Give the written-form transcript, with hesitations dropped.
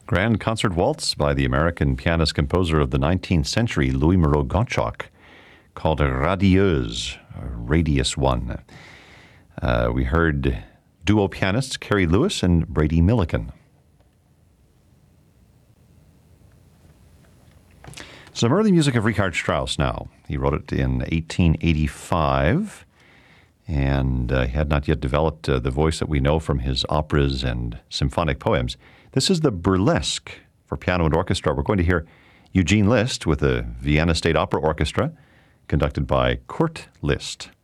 Grand Concert Waltz by the American pianist-composer of the 19th century, Louis Moreau-Gottschalk, called Radieuse, Radius One. We heard duo pianists Carrie Lewis and Brady Milliken. Some early music of Richard Strauss now. He wrote it in 1885, and he had not yet developed the voice that we know from his operas and symphonic poems. This is the Burlesque for piano and orchestra. We're going to hear Eugene Liszt with the Vienna State Opera Orchestra, conducted by Kurt Liszt.